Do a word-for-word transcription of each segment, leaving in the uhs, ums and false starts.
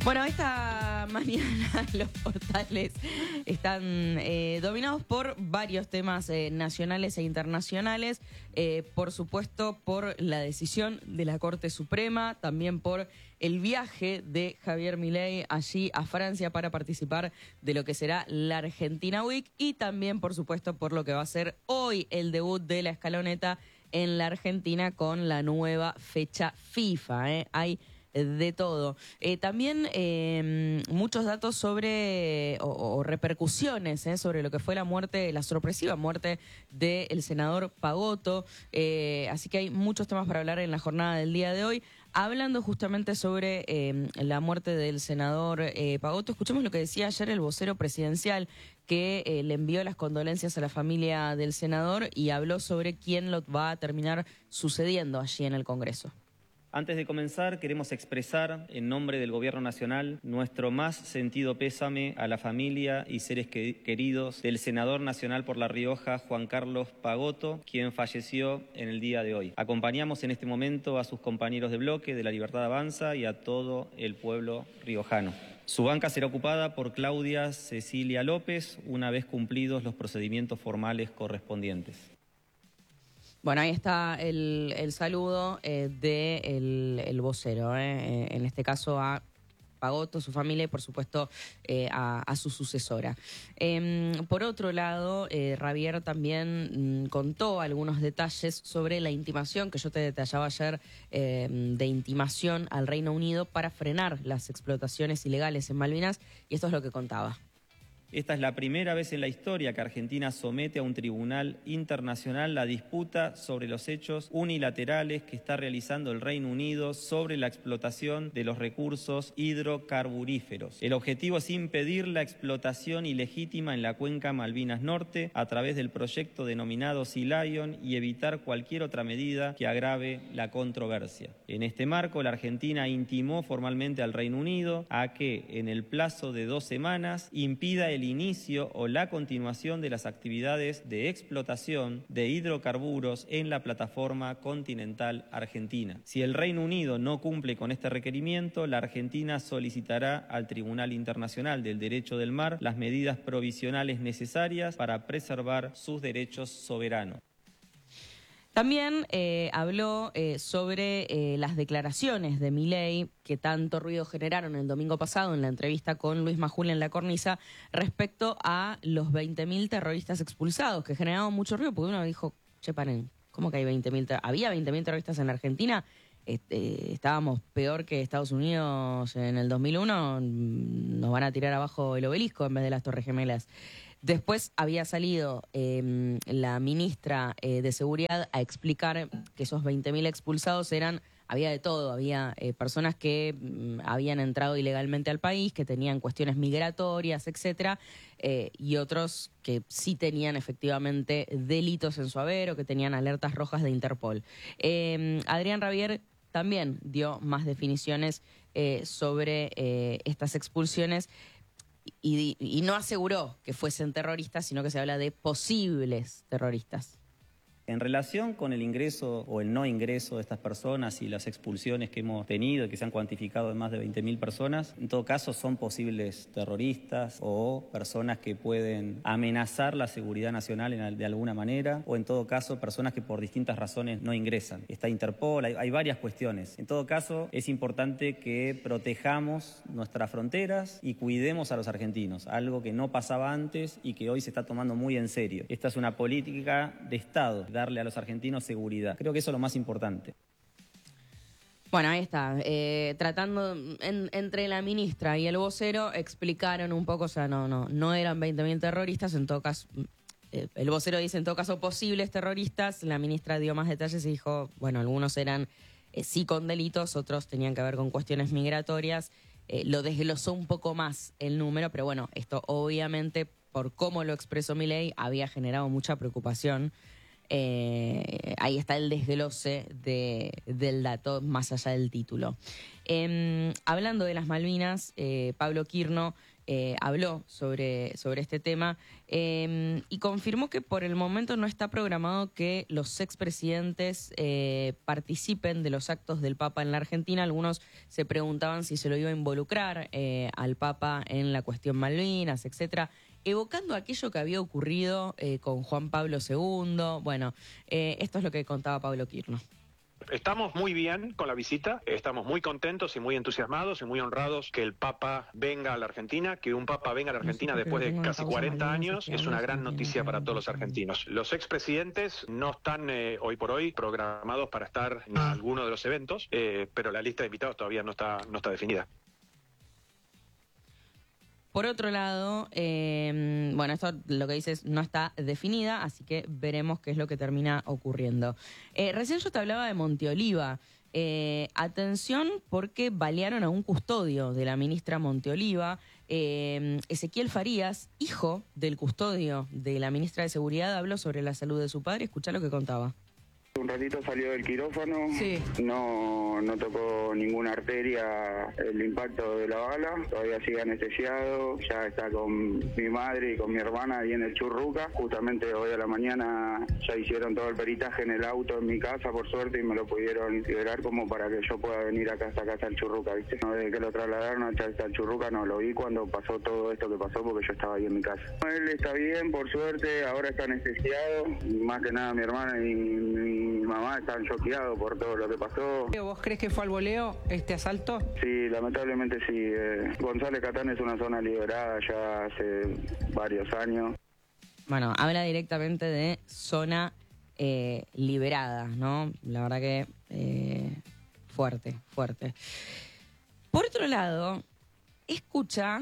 Bueno, esta mañana los portales están eh, dominados por varios temas eh, nacionales e internacionales, eh, por supuesto por la decisión de la Corte Suprema, también por el viaje de Javier Milei allí a Francia para participar de lo que será la Argentina Week y también, por supuesto, por lo que va a ser hoy el debut de la escaloneta en la Argentina con la nueva fecha FIFA. ¿eh? Hay de todo. Eh, también eh, muchos datos sobre, o, o repercusiones eh, sobre lo que fue la muerte, la sorpresiva muerte del senador Pagotto. Eh, así que hay muchos temas para hablar en la jornada del día de hoy. Hablando justamente sobre eh, la muerte del senador eh, Pagotto, escuchemos lo que decía ayer el vocero presidencial, que eh, le envió las condolencias a la familia del senador y habló sobre quién lo va a terminar sucediendo allí en el Congreso. Antes de comenzar, queremos expresar, en nombre del Gobierno Nacional, nuestro más sentido pésame a la familia y seres que, queridos del senador nacional por La Rioja, Juan Carlos Pagotto, quien falleció en el día de hoy. Acompañamos en este momento a sus compañeros de bloque de La Libertad Avanza y a todo el pueblo riojano. Su banca será ocupada por Claudia Cecilia López, una vez cumplidos los procedimientos formales correspondientes. Bueno, ahí está el, el saludo eh, del el vocero, eh, en este caso a Pagotto, su familia y por supuesto eh, a, a su sucesora. Eh, por otro lado, eh, Javier también mm, contó algunos detalles sobre la intimación que yo te detallaba ayer, eh, de intimación al Reino Unido para frenar las explotaciones ilegales en Malvinas, y esto es lo que contaba. Esta es la primera vez en la historia que Argentina somete a un tribunal internacional la disputa sobre los hechos unilaterales que está realizando el Reino Unido sobre la explotación de los recursos hidrocarburíferos. El objetivo es impedir la explotación ilegítima en la cuenca Malvinas Norte a través del proyecto denominado Sea Lion y evitar cualquier otra medida que agrave la controversia. En este marco, la Argentina intimó formalmente al Reino Unido a que, en el plazo de dos semanas, impida el el inicio o la continuación de las actividades de explotación de hidrocarburos en la plataforma continental argentina. Si el Reino Unido no cumple con este requerimiento, la Argentina solicitará al Tribunal Internacional del Derecho del Mar las medidas provisionales necesarias para preservar sus derechos soberanos. También eh, habló eh, sobre eh, las declaraciones de Milei que tanto ruido generaron el domingo pasado en la entrevista con Luis Majul en La Cornisa respecto a los veinte mil terroristas expulsados, que generaban mucho ruido porque uno dijo, che, paren, ¿cómo que hay veinte mil? ¿Había veinte mil terroristas en la Argentina? Este, estábamos peor que Estados Unidos en el dos mil uno, nos van a tirar abajo el obelisco en vez de las Torres Gemelas. Después había salido eh, la ministra eh, de Seguridad a explicar que esos veinte mil expulsados eran, había de todo, había eh, personas que mm, habían entrado ilegalmente al país, que tenían cuestiones migratorias, etcétera, eh, y otros que sí tenían efectivamente delitos en su haber o que tenían alertas rojas de Interpol. Eh, Adrián Rabier también dio más definiciones eh, sobre eh, estas expulsiones. Y, y no aseguró que fuesen terroristas, sino que se habla de posibles terroristas. En relación con el ingreso o el no ingreso de estas personas y las expulsiones que hemos tenido y que se han cuantificado en más de veinte mil personas, en todo caso son posibles terroristas o personas que pueden amenazar la seguridad nacional de alguna manera, o en todo caso personas que por distintas razones no ingresan. Está Interpol, hay, hay varias cuestiones. En todo caso es importante que protejamos nuestras fronteras y cuidemos a los argentinos, algo que no pasaba antes y que hoy se está tomando muy en serio. Esta es una política de Estado, darle a los argentinos seguridad. Creo que eso es lo más importante. Bueno, ahí está. Eh, tratando, en, entre la ministra y el vocero, explicaron un poco, o sea, no, no, no eran veinte mil terroristas, en todo caso, eh, el vocero dice en todo caso posibles terroristas, la ministra dio más detalles y dijo, bueno, algunos eran eh, sí con delitos, otros tenían que ver con cuestiones migratorias, eh, lo desglosó un poco más el número, pero bueno, esto obviamente, por cómo lo expresó Milei, había generado mucha preocupación. Eh, ahí está el desglose de, del dato más allá del título. Eh, hablando de las Malvinas, eh, Pablo Quirno eh, habló sobre, sobre este tema eh, y confirmó que por el momento no está programado que los expresidentes eh, participen de los actos del Papa en la Argentina. Algunos se preguntaban si se lo iba a involucrar eh, al Papa en la cuestión Malvinas, etcétera, evocando aquello que había ocurrido eh, con Juan Pablo segundo. Bueno, eh, esto es lo que contaba Pablo Quirno. Estamos muy bien con la visita, estamos muy contentos y muy entusiasmados y muy honrados que el Papa venga a la Argentina, que un Papa venga a la Argentina después de casi cuarenta años, es una gran noticia para todos los argentinos. Los expresidentes no están eh, hoy por hoy programados para estar en alguno de los eventos, eh, pero la lista de invitados todavía no está, no está definida. Por otro lado, eh, bueno, esto lo que dices no está definida, así que veremos qué es lo que termina ocurriendo. Eh, recién yo te hablaba de Monteoliva. Eh, atención porque balearon a un custodio de la ministra Monteoliva, eh, Ezequiel Farías, hijo del custodio de la ministra de Seguridad, habló sobre la salud de su padre. Escuchá lo que contaba. Un ratito salió del quirófano, sí. no, no tocó ninguna arteria el impacto de la bala, todavía sigue anestesiado, ya está con mi madre y con mi hermana ahí en el Churruca. Justamente hoy a la mañana ya hicieron todo el peritaje en el auto en mi casa, por suerte, y me lo pudieron liberar como para que yo pueda venir acá hasta casa al Churruca, ¿viste? No, desde que lo trasladaron hasta el Churruca no lo vi cuando pasó todo esto que pasó porque yo estaba ahí en mi casa. Él está bien, por suerte, ahora está anestesiado, más que nada mi hermana y mi Mi mamá están choqueados por todo lo que pasó. ¿Vos crees que fue al voleo este asalto? Sí, lamentablemente sí. Eh, González Catán es una zona liberada ya hace varios años. Bueno, habla directamente de zona eh, liberada, ¿no? La verdad que eh, fuerte, fuerte. Por otro lado, escucha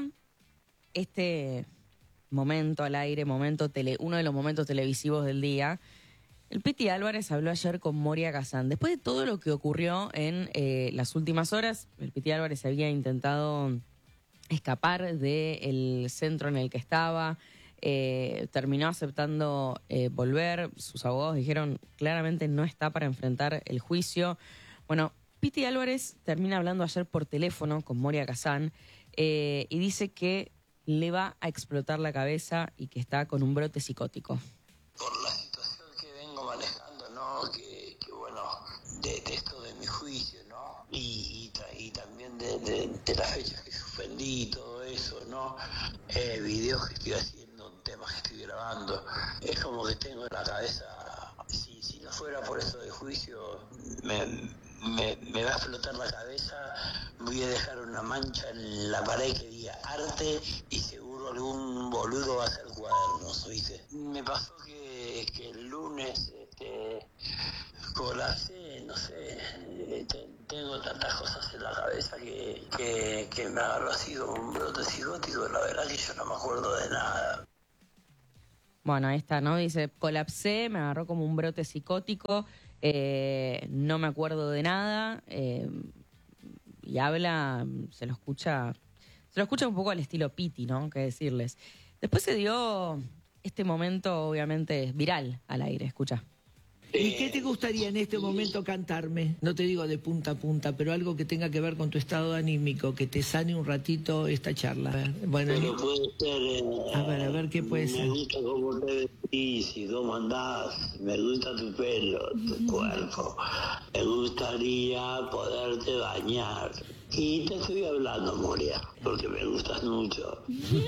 este momento al aire, momento tele, uno de los momentos televisivos del día. El Piti Álvarez habló ayer con Moria Kazan. Después de todo lo que ocurrió en eh, las últimas horas, el Piti Álvarez había intentado escapar del centro en el que estaba, eh, terminó aceptando eh, volver. Sus abogados dijeron claramente no está para enfrentar el juicio. Bueno, Piti Álvarez termina hablando ayer por teléfono con Moria Kazan eh, y dice que le va a explotar la cabeza y que está con un brote psicótico. Por la situación que vengo manejando, ¿no? Que, que bueno, de, de esto de mi juicio, ¿no? Y, y, y también de, de, de las fechas que suspendí y todo eso, ¿no? Eh, videos que estoy haciendo, temas que estoy grabando. Es como que tengo en la cabeza, si, si no fuera por esto de juicio, me, me, me va a explotar la cabeza, voy a dejar una mancha en la pared que diga arte y seguro algún boludo va a hacer cuadernos, ¿viste? Me pasó que, que el lunes este, colapsé, no sé, te, tengo tantas cosas en la cabeza que, que, que me agarró así como un brote psicótico, la verdad que yo no me acuerdo de nada. Bueno, ahí está, ¿no? Dice, colapsé, me agarró como un brote psicótico, eh, no me acuerdo de nada, eh, y habla, se lo escucha, se lo escucha un poco al estilo Piti, ¿no? Que decirles. Después se dio este momento, obviamente, viral al aire, escucha. ¿Y qué te gustaría en este momento cantarme? No te digo de punta a punta, pero algo que tenga que ver con tu estado anímico, que te sane un ratito esta charla. A ver, bueno, pero puede ser... Eh, a ver, a ver, ¿qué puede me ser? Me gusta cómo te vestís y cómo andás, me gusta tu pelo, tu cuerpo. Me gustaría poderte bañar. Y te estoy hablando, Moria, porque me gustas mucho.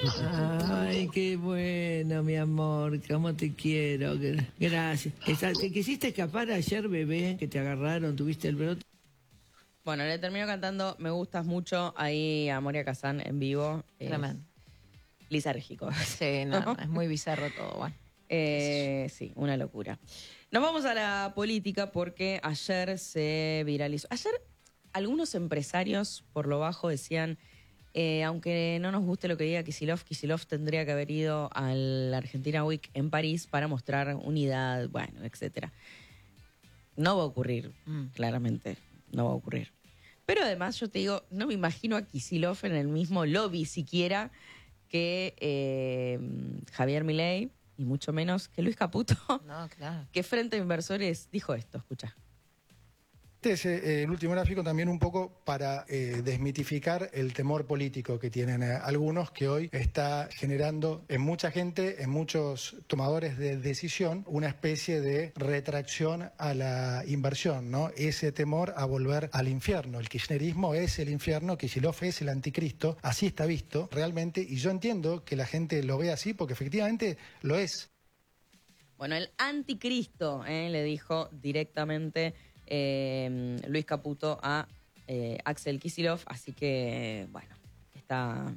Ay, qué bueno, mi amor, cómo te quiero. Gracias. ¿Te quisiste escapar ayer, bebé, que te agarraron, tuviste el brote? Bueno, le termino cantando Me Gustas Mucho ahí a Moria Kazan en vivo. Tremendo. Lisérgico. Sí, no, no, es muy bizarro todo, bueno. Eh, sí, una locura. Nos vamos a la política porque ayer se viralizó. Ayer algunos empresarios por lo bajo decían, eh, aunque no nos guste lo que diga Kicillof, Kicillof tendría que haber ido a la Argentina Week en París para mostrar unidad, bueno, etcétera. No va a ocurrir, mm. claramente, no va a ocurrir. Pero además yo te digo, no me imagino a Kicillof en el mismo lobby siquiera que eh, Javier Milei, y mucho menos que Luis Caputo, no, claro. que frente a inversores dijo esto, escucha. Este es eh, el último gráfico también un poco para eh, desmitificar el temor político que tienen eh, algunos, que hoy está generando en mucha gente, en muchos tomadores de decisión, una especie de retracción a la inversión, ¿no? Ese temor a volver al infierno. El kirchnerismo es el infierno, Kicillof es el anticristo, así está visto realmente, y yo entiendo que la gente lo ve así porque efectivamente lo es. Bueno, el anticristo, eh, le dijo directamente Eh, Luis Caputo a eh, Axel Kicillof, así que bueno, está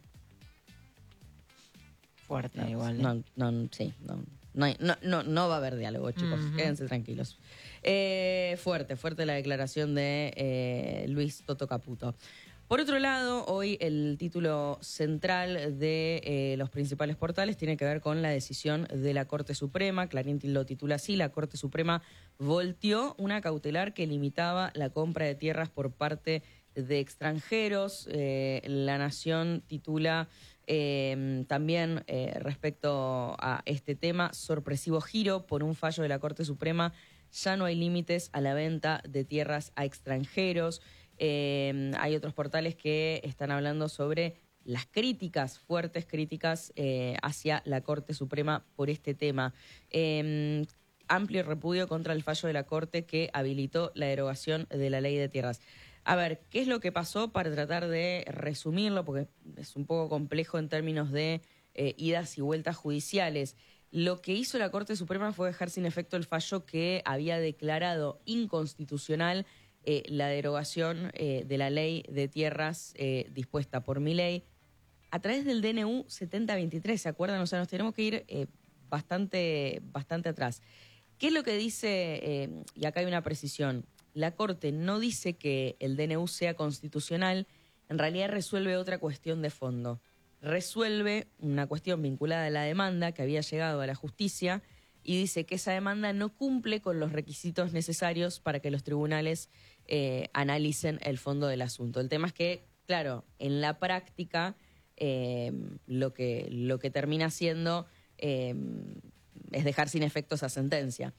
fuerte no, igual. ¿eh? No, no, sí, no, no, hay- no, no, no va a haber diálogo, chicos, Ujú. quédense tranquilos. Eh, fuerte, fuerte la declaración de eh, Luis Toto Caputo. Por otro lado, hoy el título central de eh, los principales portales tiene que ver con la decisión de la Corte Suprema. Clarín lo titula así: la Corte Suprema volteó una cautelar que limitaba la compra de tierras por parte de extranjeros. Eh, La Nación titula eh, también eh, respecto a este tema: sorpresivo giro por un fallo de la Corte Suprema. Ya no hay límites a la venta de tierras a extranjeros. Eh, hay otros portales que están hablando sobre las críticas, fuertes críticas eh, hacia la Corte Suprema por este tema. Eh, amplio repudio contra el fallo de la Corte que habilitó la derogación de la ley de tierras. A ver, ¿qué es lo que pasó para tratar de resumirlo? Porque es un poco complejo en términos de eh, idas y vueltas judiciales. Lo que hizo la Corte Suprema fue dejar sin efecto el fallo que había declarado inconstitucional Eh, la derogación eh, de la ley de tierras eh, dispuesta por Milei a través del D N U setenta veintitrés, ¿se acuerdan? O sea, nos tenemos que ir eh, bastante, bastante atrás. ¿Qué es lo que dice? Eh, y acá hay una precisión. La Corte no dice que el D N U sea constitucional, en realidad resuelve otra cuestión de fondo. Resuelve una cuestión vinculada a la demanda que había llegado a la justicia y dice que esa demanda no cumple con los requisitos necesarios para que los tribunales eh, analicen el fondo del asunto. El tema es que, claro, en la práctica eh, lo que, lo que termina siendo eh, es dejar sin efecto esa sentencia.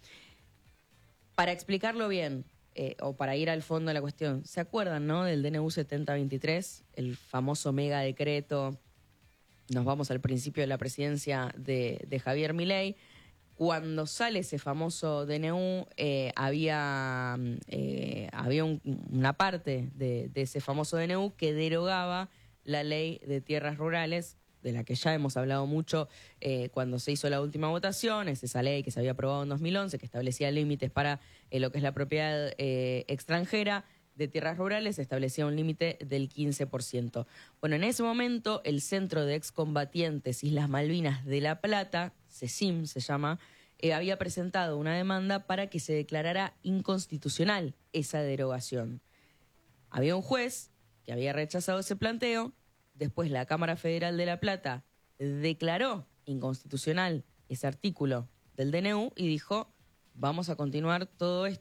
Para explicarlo bien, eh, o para ir al fondo de la cuestión, ¿se acuerdan, no, del D N U setenta veintitrés, el famoso mega decreto? Nos vamos al principio de la presidencia de, de Javier Milei. Cuando sale ese famoso D N U, eh, había, eh, había un- una parte de, de ese famoso D N U que derogaba la ley de tierras rurales, de la que ya hemos hablado mucho eh, cuando se hizo la última votación. Es esa ley que se había aprobado en dos mil once, que establecía límites para eh, lo que es la propiedad eh, extranjera de tierras rurales, establecía un límite del quince por ciento. Bueno, en ese momento, el Centro de Excombatientes Islas Malvinas de La Plata, CECIM se llama, eh, había presentado una demanda para que se declarara inconstitucional esa derogación. Había un juez que había rechazado ese planteo, después la Cámara Federal de La Plata declaró inconstitucional ese artículo del D N U y dijo: vamos a continuar todo esto